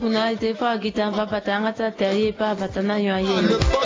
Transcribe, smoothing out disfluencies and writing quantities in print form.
kuna ite fa gitan fa patanga ta teri pa patana yo aye